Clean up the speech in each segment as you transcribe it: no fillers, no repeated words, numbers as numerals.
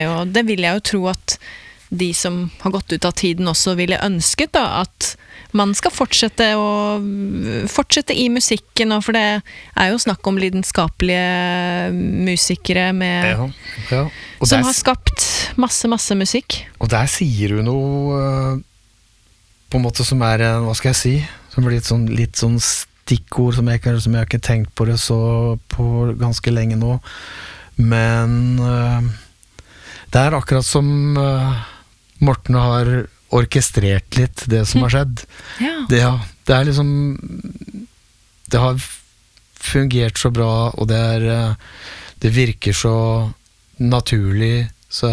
Og det vil jeg jo tro at de som har gått ut av tiden også ville ønsket da, at man skal fortsette i musikken, og for det jo snakk om lidenskapelige musikere med, som har skapt masse musikk. Og der sier du noe på en måte som hva skal jeg si, som blir litt sånn stikkord som jeg har ikke tenkt på det så på ganske lenge nå, men det akkurat som Morten har orkestrert litt det som har skjedd. Ja. Det liksom det har fungert så bra, og det virker så naturlig, så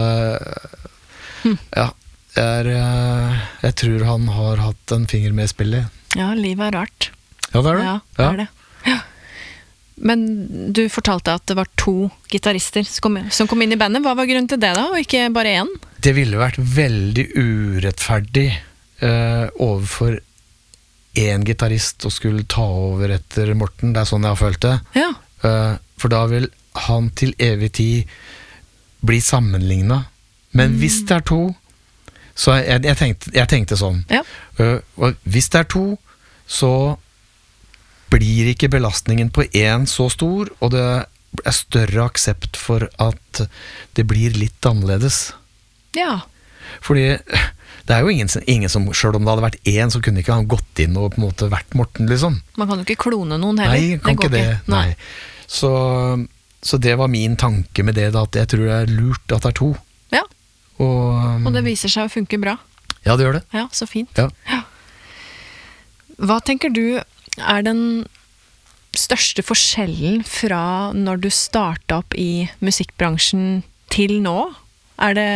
ja, jeg tror han har hatt en finger med i spillet. Ja, livet rart. Ja, det det. Ja, det det. Ja. Men du fortalte at det var 2 gitarister som kom inn i bandet. Hva var grunnen til det da, og ikke bare 1? Det ville vært veldig urettferdig overfor en gitarist å skulle ta over etter Morten. Det sånn jeg har følt det. Ja. For da vil han til evig tid bli sammenlignet. Men hvis det 2, så jeg tenkte sånn. Ja. Og hvis det 2, så blir ikke belastningen på en så stor, og det større aksept for at det blir litt annerledes. Ja. Fordi det jo ingen som, selv om det hadde vært en, så kunne ikke han gått inn og på en måte vært Morten, liksom. Man kan jo ikke klone noen heller. Nei, kan ikke det. Nei. Så det var min tanke med det, da, at jeg tror det lurt at det 2. Ja. Og det viser seg å funke bra. Ja, det gjør det. Ja, så fint. Ja. Hva tenker du den største forskjellen fra når du startet opp i musikkbransjen til nå? Det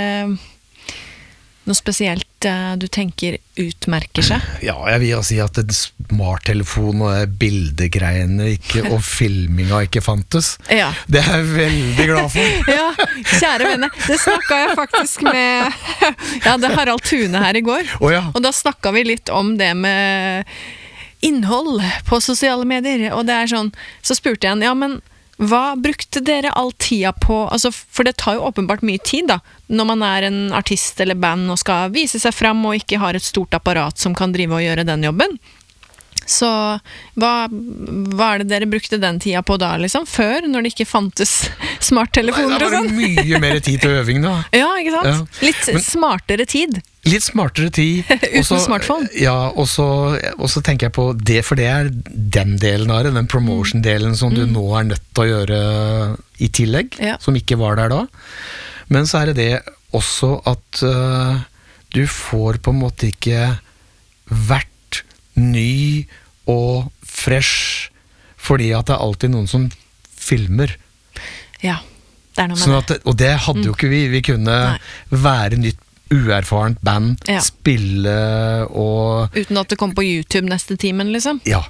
noe spesielt du tenker utmerker seg? Ja, jeg vil si at smarttelefon og bildegreiene og filminga ikke fantes. Ja. Det jeg veldig glad for. Ja, kjære venner, det snakket jeg faktisk med det Harald Thune her i går. Ja. Og da snakket vi litt om det med innhold på sosiale medier, og det sånn, så spurte jeg han, men hva brukte dere all tida på, altså, for det tar jo åpenbart mye tid da, når man en artist eller band og skal vise seg fram og ikke har et stort apparat som kan drive og gjøre den jobben. Så hva det dere brukte den tida på da, liksom? Før, når det ikke fantes smarttelefoner og sånn? Det var mye mer tid til øving da. Ja, ikke sant? Ja. Litt smartere tid. Litt smartere tid. Uten smartphone. Ja, og så tenker jeg på det, for det den delen av det, den promotion-delen som du nå nødt til å gjøre i tillegg, som ikke var der da. Men så det også at du får på en måte ikke vært ny og fresh, fordi at det alltid noen som filmer. Ja, det noe med sånn at, og det hadde jo ikke vi. Vi kunne være nytt, uerfarent band, spille og uten at det kom på YouTube neste timen, liksom? Ja.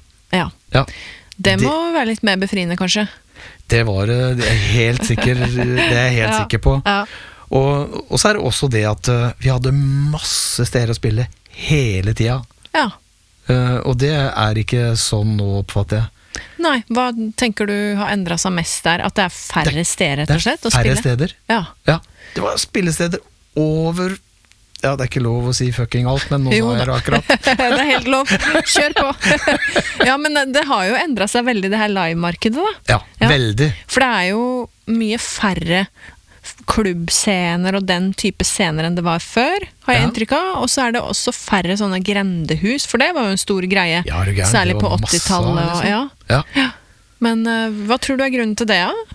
Det må være litt mer befriende, kanskje? Det var det helt sikker, det jeg helt sikker på. Ja. Og så det også det at vi hadde masse steder å spille hele tida. Ja. Og det ikke sånn nå, oppfatter jeg. Nei, hva tenker du har endret seg mest der? At det færre steder, rett og slett, å spille? Færre steder. Ja. Det var spillesteder over. Ja, det ikke lov å si fucking alt, men nå sa jeg det akkurat. Det helt lov. Kjør på. Ja, men det har jo endret seg veldig, det her live-markedet, da. Ja, veldig. For det jo mye færre klubbscener og den type scener enn det var før, har jeg inntrykk av, og så det også færre sånne grendehus, for det var jo en stor greie, særlig på 80-tallet. Liksom. Ja. Men hva tror du grunnen til det, da?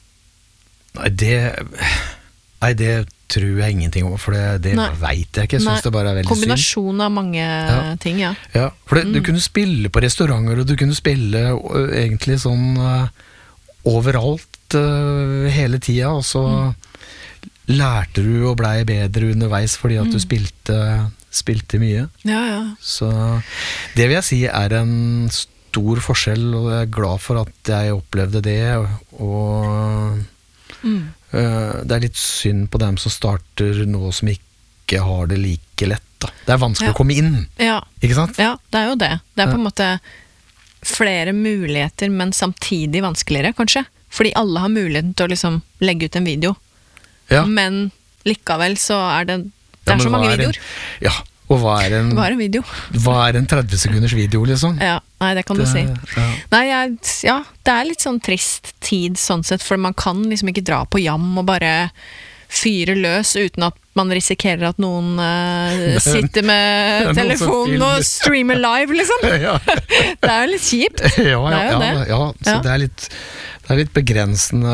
Nei, det tror jeg ingenting om, for det vet jeg ikke. Jeg synes det bare veldig synd. Kombinasjon av mange ting, ja. Ja, for du kunne spille på restauranter, og du kunne spille egentlig sånn overalt hele tida, og så lærte du og blei bedre underveis fordi at du spilte mye. Ja. Så det vil jeg si en stor forskjell, og jeg glad for at jeg opplevde det, og det litt synd på dem som starter nå som ikke har det like lett da. Det vanskelig å komme inn, ikke sant? Ja, det jo det. Det på en måte flere muligheter, men samtidig vanskeligere, kanskje. Fordi alle har muligheten til å liksom legge ut en video. Ja. Men likevel så det så mange videoer. Ja, og hva en video? Hva en 30 sekunders video, liksom? Ja, nei, det kan du si. Ja. Nei, det litt sånn trist tid sånn sett, for man kan liksom ikke dra på jam og bare fyre løs uten at man risikerer at noen sitter med telefonen og streamer live, liksom. Ja. Det jo litt kjipt. Ja, så det litt begrensende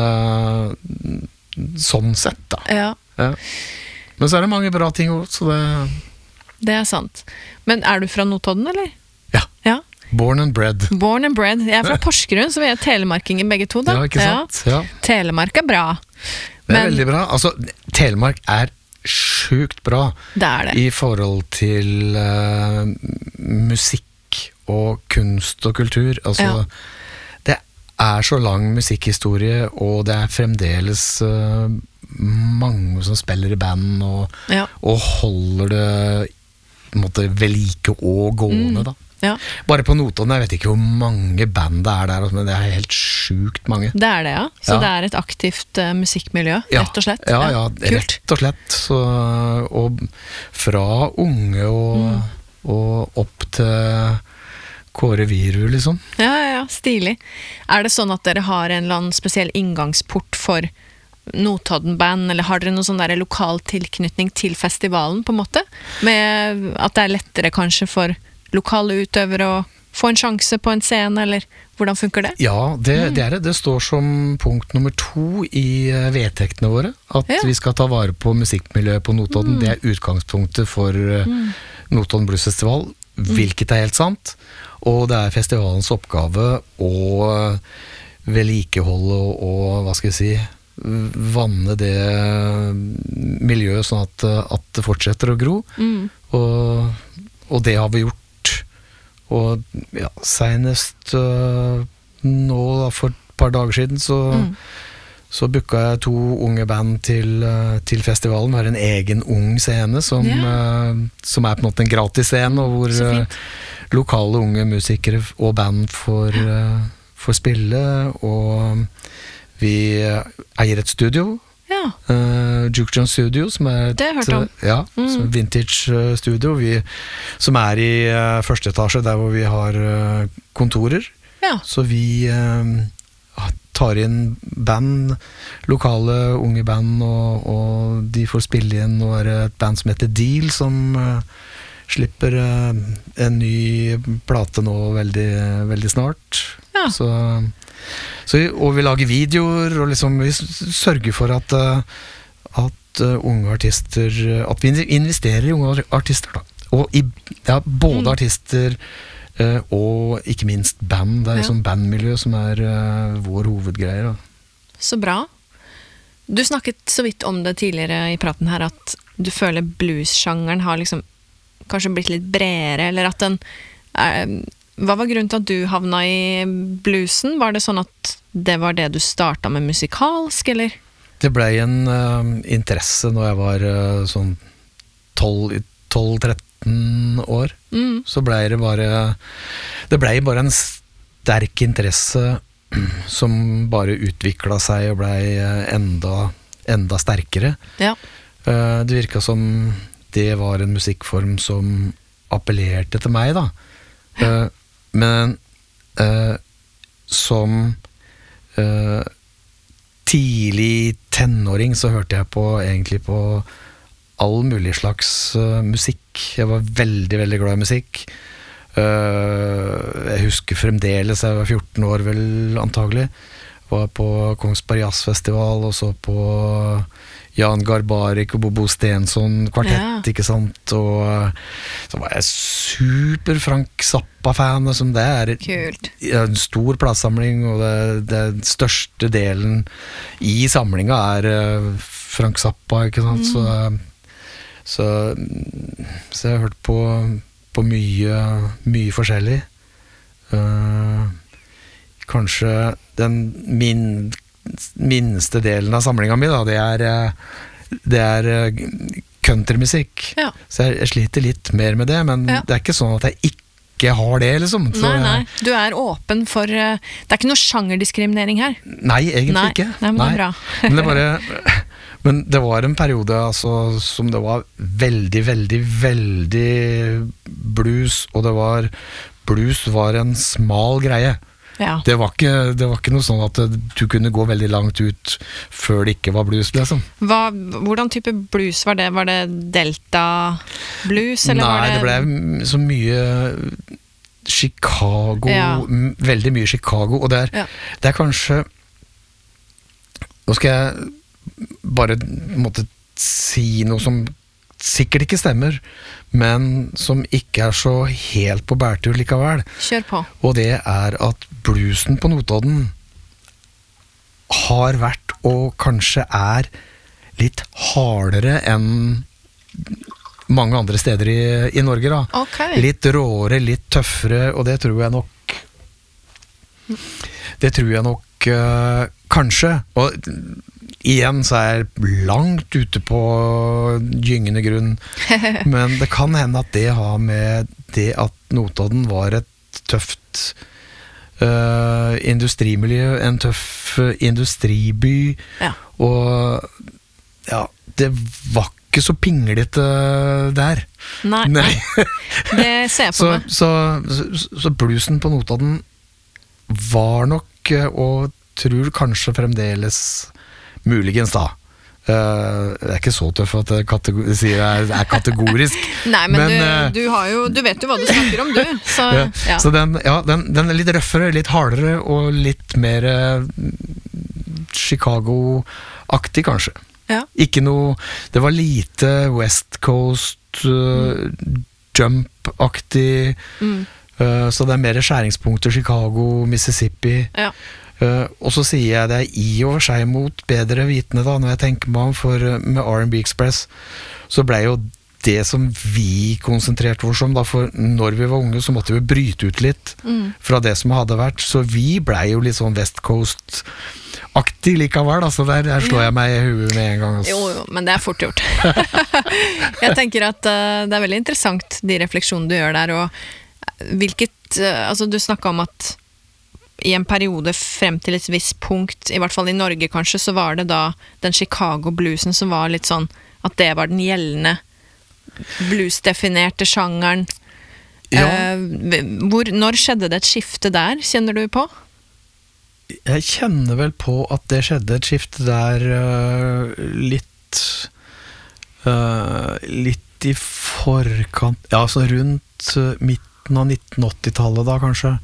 sånn sett, da. Ja. Men så det mange bra ting også, så det sant. Men du fra Notodden, eller? Ja. Born and bred. Born and bred. Jeg fra Porsgrunn, så vi telemarkinger begge to, da. Ja, ikke sant? Ja. Telemark bra. Det veldig bra. Altså, Telemark sjukt bra. Det. I forhold til musikk og kunst og kultur. Altså, det så lang musikkhistorie, og det fremdeles mange som spiller i band og holder det ved like og gående, da. Ja. Bare på Notodden, jeg vet ikke hvor mange band det der, men det helt sjukt mange. Det det, ja. Så det et aktivt musikkmiljø, rett og slett. Ja, rett og slett. Så, og fra unge og opp til Kåre Viru, liksom. Ja, stilig. Det sånn at dere har en eller annen spesiell inngangsport for Notodden-band, eller har dere noen sånn der lokal tilknytning til festivalen, på en måte? Med at det lettere kanskje for lokale utøvere å få en sjanse på en scene, eller hvordan funker det? Ja, det står som punkt nummer 2 i vedtektene våre, at vi skal ta vare på musikkmiljøet på Notodden. Det utgangspunktet for Notodden Blues Festival, hvilket helt sant, og det festivalens oppgave å vedlikeholde og hva skal jeg si, vanne det miljøet sånn at det fortsetter å gro, og det har vi gjort. Og senest nå da, for et par dager siden så booka jeg 2 unge band til festivalen. Vi har en egen ung scene som på en måte en gratis scene, og hvor lokale unge musikere og band får spille, og vi eier et studio, Juke John Studio, som som vintage studio, som i første etasje, der hvor vi har kontorer. Så vi tar inn band, lokale unge band, og de får spille inn, og et band som heter Deal, som slipper en ny plate nå veldig, veldig snart. Og vi lager videoer, og liksom vi sørger for at unge artister, at vi investerer i unge artister, da. Og både artister og ikke minst band. Det liksom bandmiljø som vår hovedgreie, da. Så bra. Du snakket så vidt om det tidligere i praten her, at du føler blues-sjangeren har liksom kanskje blitt litt bredere, eller at den hva var grunnen til at du havna i bluesen? Var det sånn at det var det du startet med musikalsk, eller? Det ble en interesse når jeg var sånn 12-13 år. Så ble det bare en sterk interesse som bare utviklet seg og ble enda sterkere. Det virket som det var en musikkform som appellerte til meg, da. Men som tidlig tenåring så hørte jeg egentlig på all mulig slags musikk. Jeg var veldig, veldig glad i musikk. Jeg husker fremdeles, jeg var 14 år vel antagelig, var på Kongsberg Jazzfestival, og så på Jan Garbarek og Bobo Stensson kvartett, ikke sant, og så var jeg super Frank Zappa-fan, som det en stor platesamling, og det største delen i samlinga Frank Zappa, ikke sant, så jeg har hørt på mye forskjellig. Kanskje den minste delen av samlinga mi, da, det countrymusikk. Så jeg sliter litt mer med det, men det ikke sånn at jeg ikke har det, liksom. Så, nei, du åpen for det ikke noe sjangerdiskriminering her. Nei, egentlig ikke. Nei, men det bra. Men det var en periode altså, som det var veldig, veldig, veldig blues, og blues var en smal greie. Ja. Det var ikke noe sånn at du kunne gå veldig langt ut før det ikke var blues, liksom. Hvordan type blues var det? Var det Delta blues? Eller nei, det ble så mye Chicago, veldig mye Chicago, og det er kanskje, nå skal jeg bare måtte si noe som sikkert ikke stemmer, men som ikke så helt på bærtur likevel. Kjør på. Og det at bluesen på Notodden har vært, og kanskje litt hardere enn mange andre steder i Norge da. Okay. Litt råere, litt tøffere, og det tror jeg nok kanskje, og igjen så jeg langt ute på gyngende grunn, men det kan hende at det har med det at Notodden var et tøft industrimiljø, en tøff industriby, og det var ikke så pinglete der. Nei. Det ser jeg på meg. Så bluesen på Notodden var nok, og tror kanskje fremdeles muligens da. Det ikke så tøff at jeg sier det kategorisk. Nei, men du vet jo hva du snakker om, du. Så, så den litt røffere, litt hardere, og litt mer Chicago-aktig, kanskje. Ja. Ikke noe, det var lite West Coast jump-aktig, så det mer skjæringspunkter Chicago, Mississippi. Ja. Og så sier jeg det i og for seg mot bedre vitende da, når jeg tenker meg om, for med R&B Express så ble jo det som vi konsentrerte oss om da, for når vi var unge så måtte vi bryte ut litt fra det som hadde vært, så vi ble jo litt sånn West Coast-aktig likevel, altså der slår jeg meg i huet med en gang. Altså. Jo, men det fort gjort. Jeg tenker at det veldig interessant de refleksjonene du gjør der, og altså du snakket om at i en periode frem til et visst punkt, i hvert fall i Norge kanskje, så var det da den Chicago-bluesen som var litt sånn, at det var den gjeldende blues-definerte sjangeren. Ja. Når skjedde det et skifte der, kjenner du på? Jeg kjenner vel på at det skjedde et skifte der litt i forkant, ja, så rundt midten av 1980-tallet da, kanskje.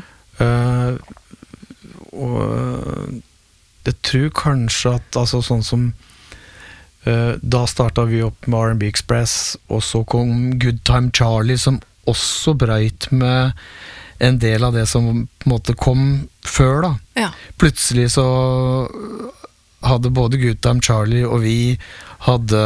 Og jeg tror kanskje at altså sånn som da startet vi opp med R&B Express, og så kom Good Time Charlie, som også brøyt med en del av det som på en måte kom før da. Ja. Plutselig så hadde både Good Time Charlie og vi hadde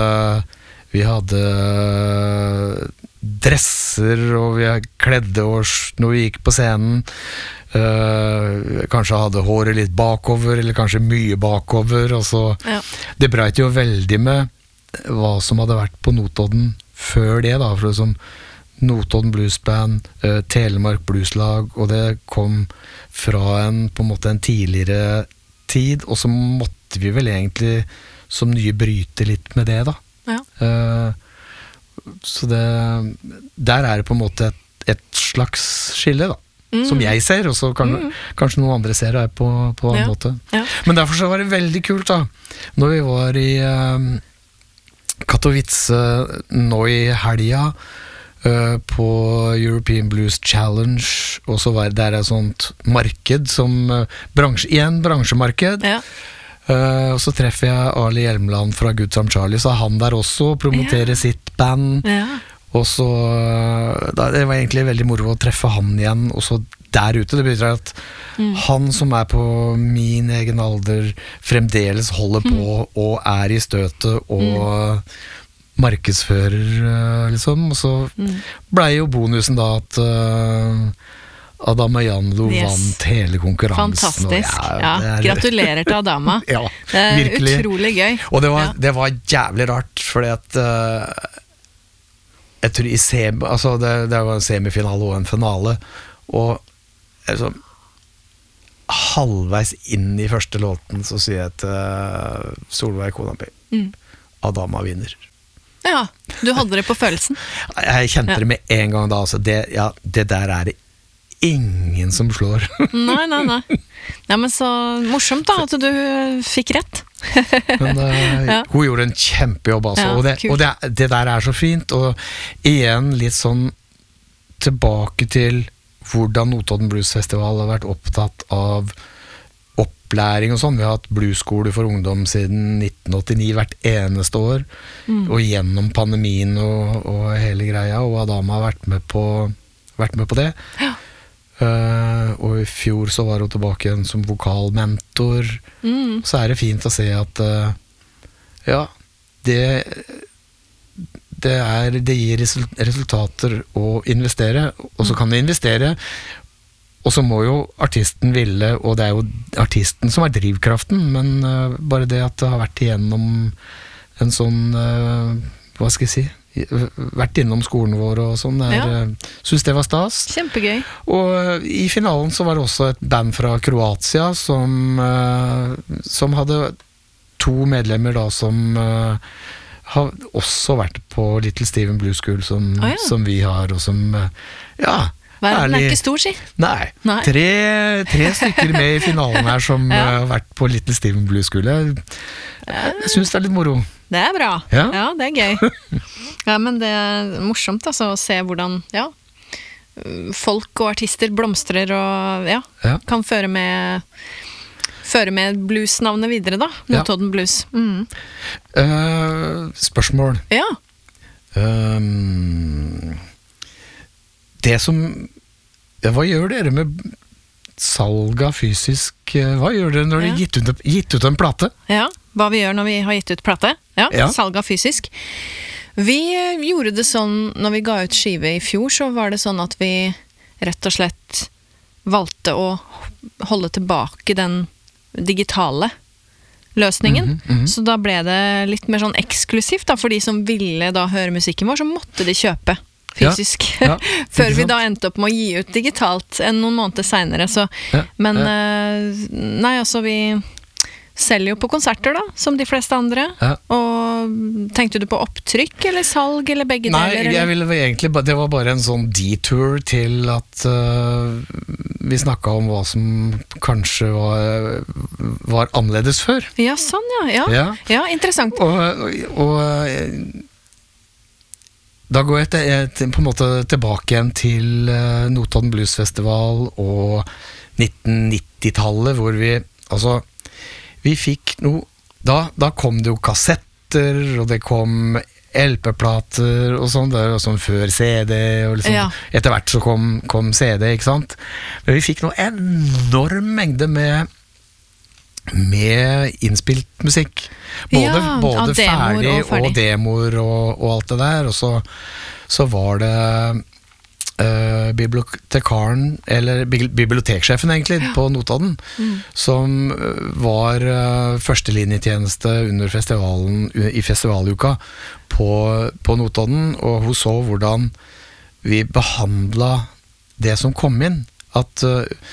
dresser, og vi kledde oss når vi gikk på scenen, kanskje hadde håret litt bakover, eller kanskje mye bakover, og så det brøt jo veldig med hva som hadde vært på Notodden før det da, for det som Notodden Bluesband, Telemark Blueslag, og det kom fra på en måte en tidligere tid, og så måtte vi vel egentlig som nye bryte litt med det da. Så der det på en måte et slags skille da, som jeg ser, og så kanskje noen andre ser det på en måte. Ja. Men derfor så var det veldig kult da, når vi var i Katowice nå i helga, på European Blues Challenge, og så var det der et sånt marked som bransjemarked. Ja. Og så treffer jeg Ali Hjelmeland fra Good Time Charlie, så han der også promoterer sitt band. Ja. Og så det var egentlig veldig moro å treffe han igjen, og så der ute, det betyr at han som på min egen alder fremdeles holder på og i støtet og markedsfører liksom, og så ble jo bonusen da at Adama Jando vant hele konkurransen. Fantastisk, gratulerer til Adama. Ja, det virkelig. Utrolig gøy. Og det var jævlig rart, fordi at jeg tror altså det var en semifinale og en finale, og altså, halvveis inn i første låten så sier jeg til Solveig kona mi, Adama vinner. Ja, du hadde det på følelsen. Jeg kjente det med en gang da, altså det der det ingen som slår. Nei. Ja, men så morsomt da, at du fikk rett. Men hun gjorde en kjempejobb altså, og det der så fint, og igjen litt sånn tilbake til hvordan Notodden Blues Festival har vært opptatt av opplæring og sånn. Vi har hatt bluesskole for ungdom siden 1989 hvert eneste år, og gjennom pandemien og hele greia, og Adama har vært med på det. Ja. Og i fjor så var hun tilbake igjen som vokalmentor. Så det fint å se at det gir resultater å investere, og så kan du investere, og så må jo artisten ville, og det jo artisten som drivkraften, men bare det at det har vært igjennom en sånn, hva skal jeg si, vært innom skolen vår og sånn, synes det var stas. Kjempegøy. Og i finalen så var det også et band fra Kroatia som hadde 2 medlemmer da som har også vært på Little Steven Blues School som vi har, og som verden ikke stor, si. Nei. 3 stykker med i finalen her som har vært på Little Steven Blues School. Jeg synes det litt moro. Det bra. Ja, det gøy. Ja, men det morsomt altså, å se hvordan folk og artister blomstrer og kan føre med bluesnavnet videre da, Notodden Blues. Spørsmål. Ja. Det som hva gjør dere med salg av fysisk, hva gjør dere når dere gitt ut en plate? Ja, hva vi gjør når vi har gitt ut plate. Salg av fysisk. Vi gjorde det sånn, når vi ga ut skive i fjor, så var det sånn at vi rett og slett valgte å holde tilbake den digitale løsningen. Så da ble det litt mer sånn eksklusivt da, for de som ville da høre musikken vår, så måtte de kjøpe fysisk. Før vi da endte opp med å gi ut digitalt noen måneder senere. Så. Men nei, altså vi selger jo på konserter da, som de fleste andre. Og tenkte du på opptrykk eller salg eller begge deler? Nei, jeg ville egentlig, det var bare en sånn detour til at vi snakket om hva som kanskje var annerledes før. Ja, sånn ja, interessant. Og da går jeg på en måte tilbake igjen til Notodden Blues Festival og 1990-tallet, hvor vi fikk noe, da kom det jo kassetter, og det kom LP-plater og sånn, og sånn før CD, og liksom, etter hvert så kom CD, ikke sant? Men vi fikk noe enorm mengde med innspilt musikk. Både ferdig og demoer og alt det der, og så var det bibliotekaren, eller biblioteksjefen egentlig, på Notodden, som var førstelinjetjeneste under festivalen, i festivaluka på Notodden, og hun så hvordan vi behandlet det som kom inn, at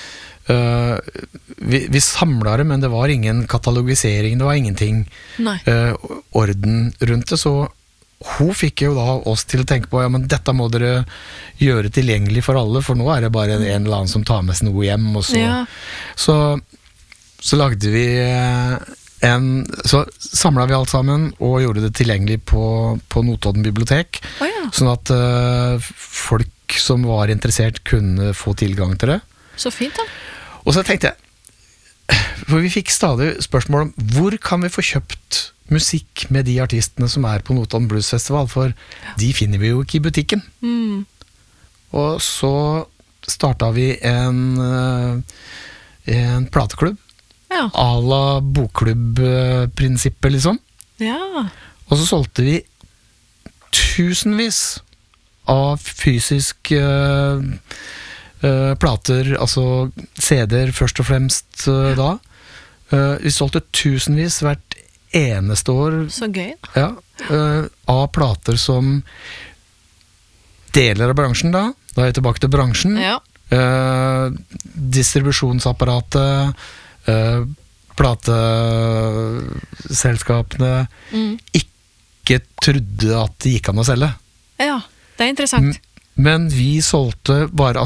vi samlet det, men det var ingen katalogisering, det var ingenting orden rundt det, så hun fikk jo da oss til å tenke på, men dette må dere gjøre tilgjengelig for alle, for nå det bare en eller annen som tar med seg noe hjem, og så lagde vi så samlet vi alt sammen og gjorde det tilgjengelig på Notodden bibliotek, sånn at folk som var interessert kunne få tilgang til det. Så fint da. Og så tenkte jeg, for vi fikk stadig spørsmål om hvor kan vi få kjøpt musikk med de artistene som på Notodden Blues Festival, for de finner vi jo ikke i butikken. Og så startet vi en plateklubb, à la bokklubb-prinsippet liksom. Og så solgte vi tusenvis av fysisk plater, altså CD-er først og fremst da. Vi solgte tusenvis hvert eneste år. Så gøy. Av plater som deler av bransjen da er jeg tilbake til bransjen. Ja. Distribusjonsapparatet, plateselskapene ikke trodde at det gikk an å selge. Ja, det er interessant. Men vi solgte bare,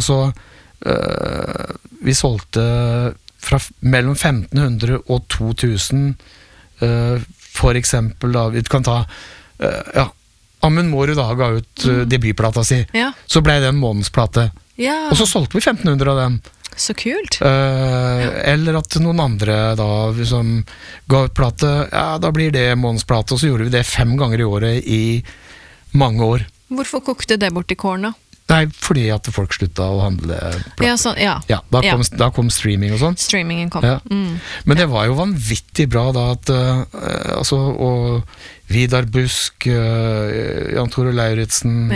vi solgte fra mellom 1500 og 2000, for eksempel da, vi kan ta, Amund Mårud da ga ut debutplata si, så ble det en månedsplate, og så solgte vi 1500 av dem. Så kult. Eller at noen andre da som ga ut plate, da blir det månedsplate, og så gjorde vi det 5 ganger i året i mange år. Hvorfor kokte det bort i kåren da? Nei, fordi at folk sluttet å handle plater. Da kom streaming og sånn. Streamingen kom. Ja. Men det var jo vanvittig bra da at og Vidar Busk, Jan Tore Lauritzen,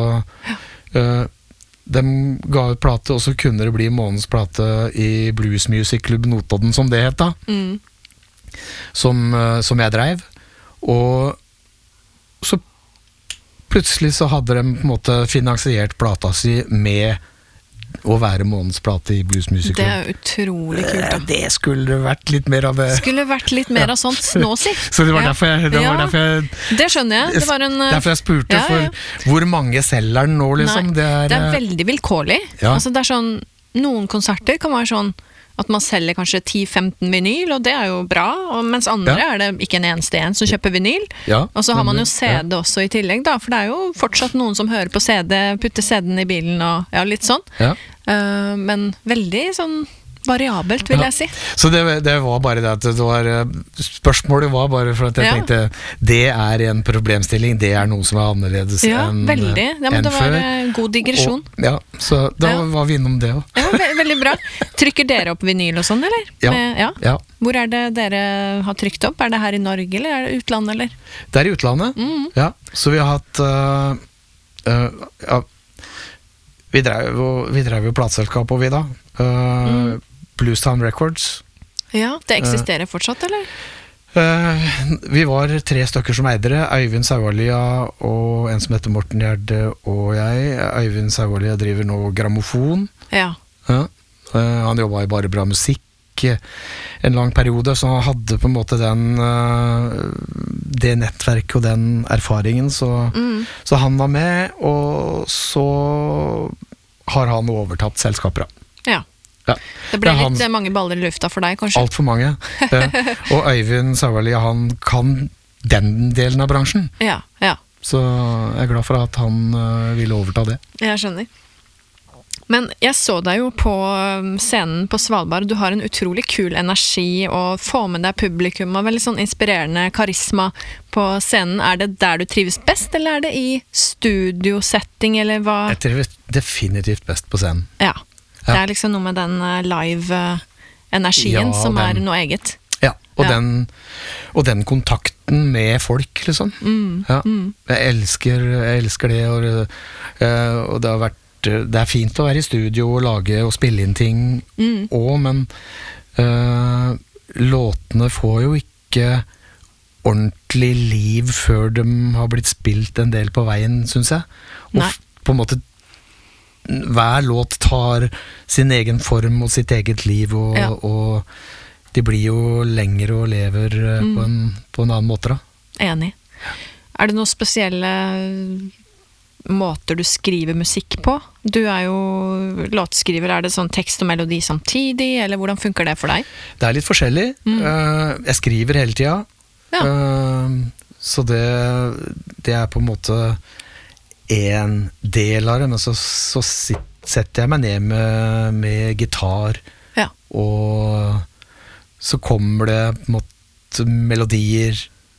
de ga ut plate, og så kunne det bli månedsplate i Blues Music Club Notodden, som det het da. Som jeg drev. Og så plutselig så hadde de på en måte finansiert plata si med å være månedsplate i Blues Music Club. Det er utrolig kult da. Det skulle vært litt mer av det. Skulle vært litt mer av sånt nå, si. Så det var derfor jeg det skjønner jeg. Det var derfor jeg spurte for hvor mange selger den nå, liksom. Nei, det er veldig vilkårlig. Altså det er sånn, noen konserter kan være sånn at man selger kanskje 10-15 vinyl, og det er jo bra, og mens andre er det ikke en eneste en som kjøper vinyl. Og så har man jo CD også i tillegg da, for det er jo fortsatt noen som hører på CD, putter CD-en i bilen og litt sånn. Men veldig sånn variabelt, vil jeg si. Så det var bare det at spørsmålet var bare for at jeg tenkte, det er en problemstilling, det er noe som er annerledes enn veldig. Ja, men det var god digresjon. Så da var vi innom det også. Ja, veldig bra. Trykker dere opp vinyl og sånn, eller? Ja. Hvor er det dere har trykt opp? Er det her i Norge, eller er det utlandet, eller? Det er i utlandet, ja. Så vi har hatt vi drev jo plateselskap og vi da. Bluestown Records. Ja, det eksisterer fortsatt, eller? Vi var 3 stykker som eidere. Øyvind Saualia og en som heter Morten Gjerde og jeg. Øyvind Saualia driver nå grammofon. Han jobbet i Bare Bra Musikk en lang periode, så han hadde på en måte det nettverket og den erfaringen, så han var med, og så har han overtatt selskaper. Det ble litt mange baller i lufta for deg, kanskje? Alt for mange. Og Øyvind Saualia, han kan den delen av bransjen. Så jeg er glad for at han ville overta det. Jeg skjønner. Men jeg så deg jo på scenen på Svalbard. Du har en utrolig kul energi og får med deg publikum og veldig sånn inspirerende karisma på scenen. Er det der du trives best, eller er det i studiosetting, eller hva? Jeg trives definitivt best på scenen. Ja. Det er liksom noe med den live-energien som er noe eget. Ja, og den kontakten med folk, liksom. Jeg elsker det, og det har vært det er fint å være i studio og lage og spille inn ting også, men låtene får jo ikke ordentlig liv før de har blitt spilt en del på veien, synes jeg. Og på en måte hver låt tar sin egen form og sitt eget liv, og de blir jo lengre og lever på en annen måte da. Enig. Er det noen spesielle måter du skriver musikk på? Du er jo låtskriver, er det sånn tekst og melodi samtidig, eller hvordan funker det for deg? Det er litt forskjellig. Jeg skriver hele tida, så det er på en måte en del av det, men så setter jeg meg ned med gitar, og så kommer det på en måte melodier,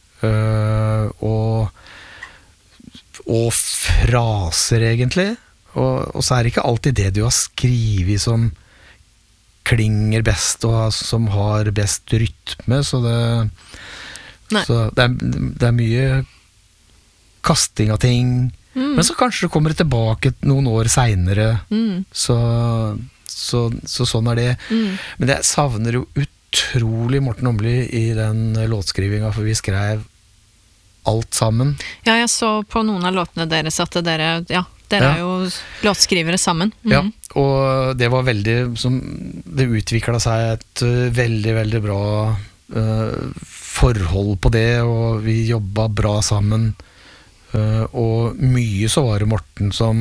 og fraser egentlig, og så er det ikke alltid det du har skrivet som klinger best og som har best rytme, så det er mye kasting av ting, men så kanskje det kommer tilbake noen år senere, så sånn er det. Men jeg savner jo utrolig Morten Åmli i den låtskrivinga, for vi skrev alt sammen. Ja, jeg så på noen av låtene deres at dere Dere er jo låtskrivere sammen. Ja, og det var det utviklet seg et veldig, veldig bra forhold på det, og vi jobbet bra sammen. Og mye så var det Morten som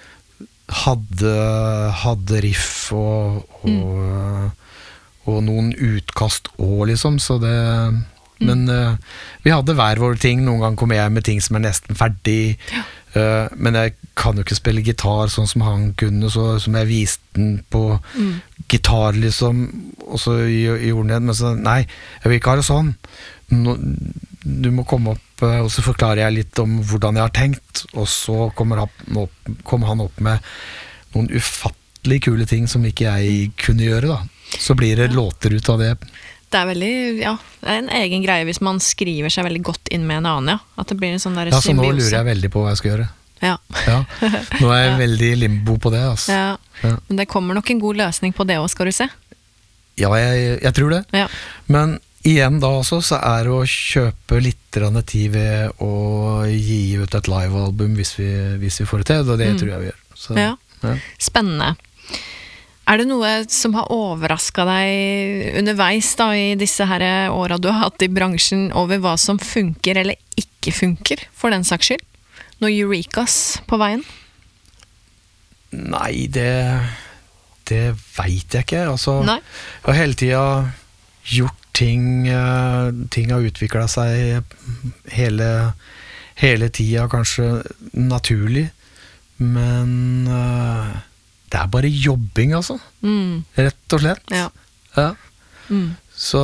hadde riff og noen utkast også, liksom, så det... Men vi hadde hver våre ting. Noen gang kom jeg med ting som nesten ferdig, men jeg kan jo ikke spille gitar sånn som han kunne, så som jeg viste den på gitar liksom, og så gjorde han det, men så, nei, jeg vil ikke ha det sånn. Du må komme opp, og så forklarer jeg litt om hvordan jeg har tenkt, og så kommer han opp med noen ufattelig kule ting som ikke jeg kunne gjøre da. Så blir det låter ut av det. Det er veldig, det er en egen greie hvis man skriver seg veldig godt inn med en annen, At det blir en sånn der symbiose. Ja, så nå lurer jeg veldig på hva jeg skal gjøre. Ja. Nå er jeg veldig limbo på det, altså. Ja, men det kommer nok en god løsning på det også, skal du se. Ja, jeg tror det. Ja. Men igjen da også, så er det å kjøpe litt tid ved å gi ut et live-album hvis vi får det til, og det tror jeg vi gjør. Så, ja. Spennende. Er det noe som har overrasket deg underveis da, i disse her årene du har hatt i bransjen, over hva som funker eller ikke funker, for den saks skyld? Noe eurekas på veien? Nei, det vet jeg ikke. Altså, Nei? Jeg har hele tiden gjort ting har utviklet seg hele tiden, kanskje naturlig, men... det er bare jobbing, altså. Rett og slett. Ja. Så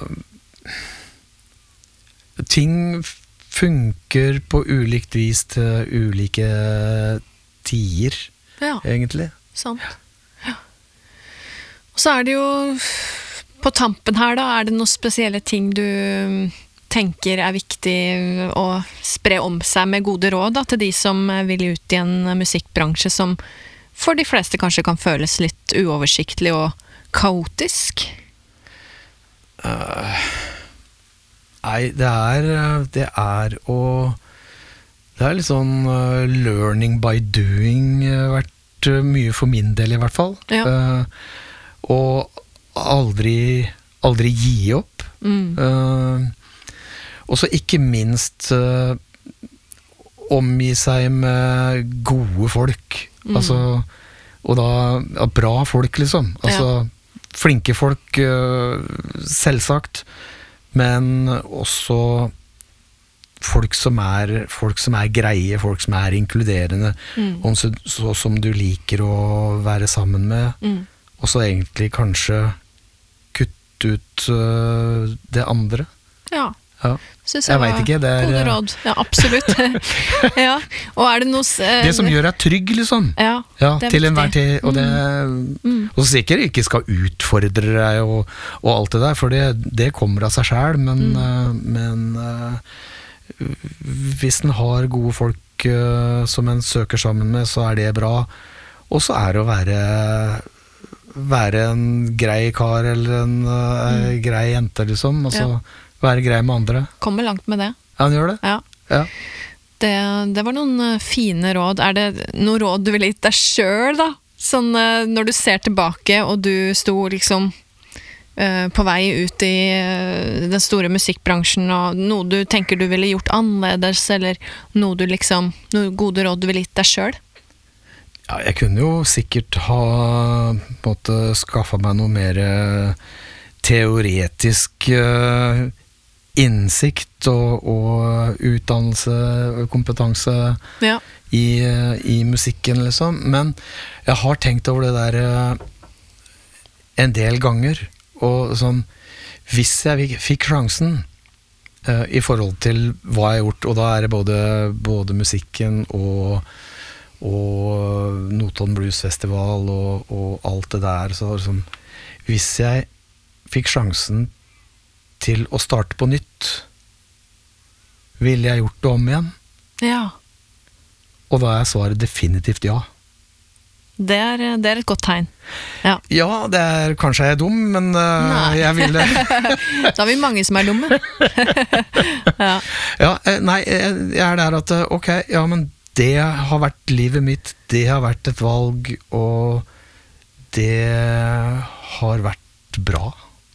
ting funker på ulikt vis til ulike tider, egentlig. Sant. Ja. Og så er det jo på tampen her da, er det noen spesielle ting du tenker er viktig å spre om seg med gode råd da, til de som vil ut i en musikkbransje som for de fleste kanskje kan føles litt uoversiktlig og kaotisk? Nei, det er litt sånn learning by doing vært mye for min del i hvert fall. Ja. Og aldri gi opp. Og så ikke minst omgi seg med gode folk. Altså, og da bra folk liksom, altså flinke folk selvsagt, men også folk som er greie, folk som er inkluderende, så som du liker å være sammen med, og så egentlig kanskje kutte ut det andre. Ja. Jeg vet ikke, det er... Gode råd, ja, absolutt. Ja. Og er det noe... det som gjør deg trygg, liksom. Ja, til enhver tid. Og det... Og så sikkert ikke skal utfordre deg og alt det der, for det kommer av seg selv, men hvis en har gode folk som en søker sammen med, så er det bra. Og så er det å være en grei kar, eller en grei jente, liksom, og så... være grei med andre. Kommer langt med det. Ja, han gjør det. Ja. Det var noen fine råd. Er det noen råd du vil gitt deg selv da? Sånn når du ser tilbake, og du sto liksom på vei ut i den store musikkbransjen, og noe du tenker du ville gjort annerledes, eller noen gode råd du ville gitt deg selv? Ja, jeg kunne jo sikkert ha på en måte skaffet meg noe mer teoretisk innsikt og utdannelse og kompetanse i musikken liksom, men jeg har tenkt over det der en del ganger, og sånn, hvis jeg fikk sjansen i forhold til hva jeg har gjort, og da er det både musikken og Notodden Blues Festival og alt det der, så liksom, hvis jeg fikk sjansen til å starte på nytt, ville jeg gjort det om igjen? Ja. Og da er svaret definitivt ja. Det er et godt tegn. Ja, det er kanskje jeg er dum, men jeg vil det. Da har vi mange som er dumme. Nei, jeg er der at ok, ja, men det har vært livet mitt, det har vært et valg, og det har vært bra.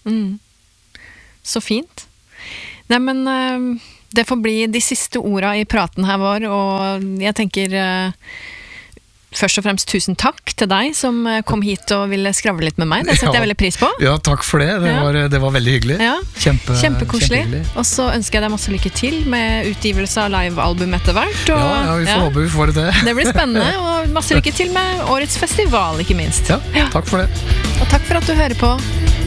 Så fint. Nei, men det får bli de siste ordene i praten her vår, og jeg tenker først og fremst tusen takk til deg som kom hit og ville skravle litt med meg. Det setter jeg veldig pris på. Ja, takk for det. Det var veldig hyggelig. Ja. Kjempekoselig. Og så ønsker jeg deg masse lykke til med utgivelse av livealbum etter hvert. Og, ja, vi får håpe vi får det til. Det blir spennende, og masse lykke til med årets festival, ikke minst. Ja, takk for det. Og takk for at du hører på.